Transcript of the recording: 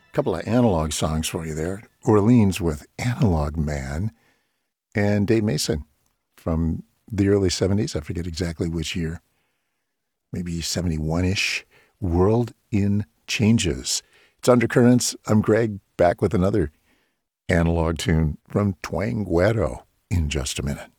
Couple of analog songs for you there. Orleans with Analog Man, and Dave Mason from the early 70s. I forget exactly which year. Maybe 71-ish. World in Changes. It's Undercurrents. I'm Greg, back with another analog tune from Twang Guero in just a minute.